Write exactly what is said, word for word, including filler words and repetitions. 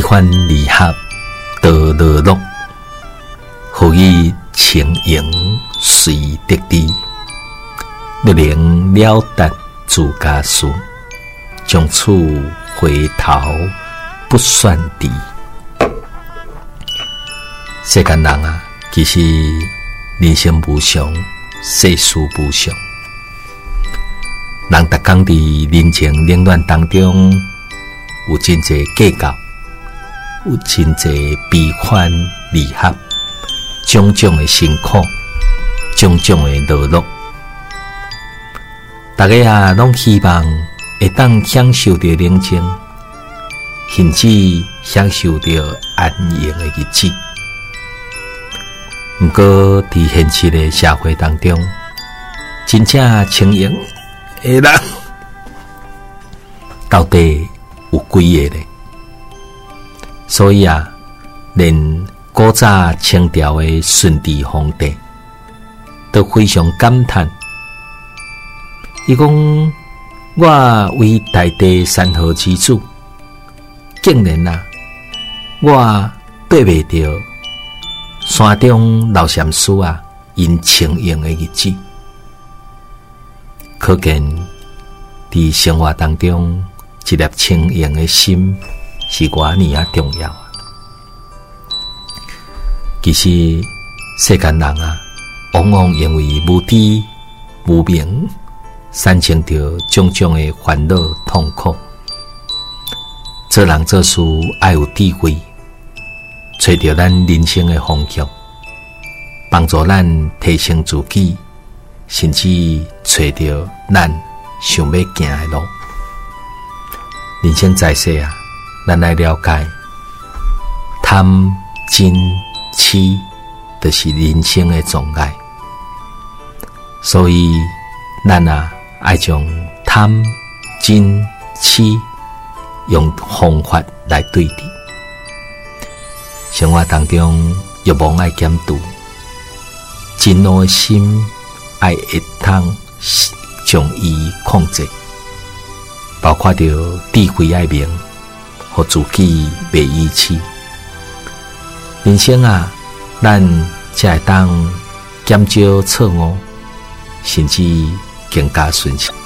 欢离合得乐乐，何以情盈随得地？不能了达自家事，从此回头不算地。世间人啊，其实人生无常，世事无常。人逐工伫人情冷暖当中，有真侪计较，有真侪悲欢离合，种种的辛苦，种种的乐乐。大家啊，拢希望会当享受到宁静，甚至享受到安宁的日子。不过，伫现实的社会当中，真正清闲的人到底有几个呢？所以啊，连古早清朝的顺治皇帝都非常感叹。伊讲：我为大地山河之主，竟然啊，我对袂着山中老禅师啊，因清闲的日子。可见，伫生活当中，一粒清闲的心是偌尼啊重要啊。其实，世间人啊，往往因为无知无明，产生着种种的烦恼痛苦。做人做事要有智慧，找到咱人生的方向，帮助咱提升自己，甚至找到咱想要行的路。人生在世啊，咱来了解贪、嗔、痴，就是人生的障碍。所以，咱啊，爱将贪、嗔、痴用方法来对治。生活当中，欲望爱减度，真怒的心爱会通将伊控制，包括着智慧爱明，互自己袂遗弃。人生啊，咱才会当减少错误，甚至更加顺畅。